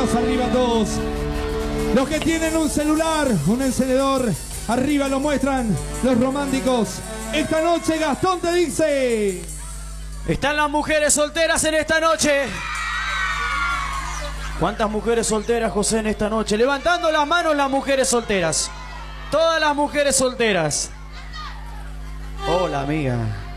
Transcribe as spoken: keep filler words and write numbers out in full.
Manos arriba todos. Los que tienen un celular, un encendedor, arriba lo muestran los románticos. Esta noche Gastón te dice... Están las mujeres solteras en esta noche. ¿Cuántas mujeres solteras, José, en esta noche? Levantando las manos las mujeres solteras. Todas las mujeres solteras. Hola, amiga.